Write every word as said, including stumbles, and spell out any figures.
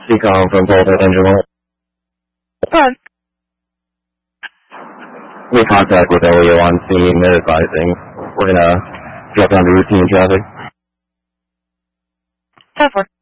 Decom from Delta Engine one. Fine. We contact with L E O on scene. They're advising. We're gonna drop down to routine traffic. ten four.